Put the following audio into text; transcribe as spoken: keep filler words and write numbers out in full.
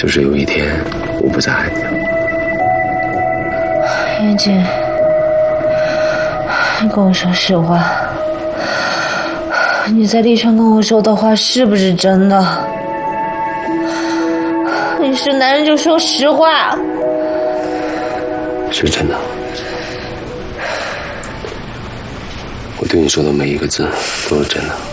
就是有一天我不再爱你了。 严谨，你跟我说实话，你在丽川跟我说的话是不是真的？你是男人就说实话。 是真的。我对你说的每一个字都是真的。